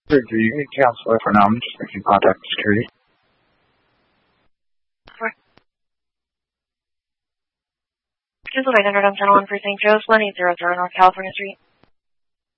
Sure, you can cancel it for now. I'm just making contact with security. This is 800 on Channel 1 for St. Joe's, 1800 North California Street.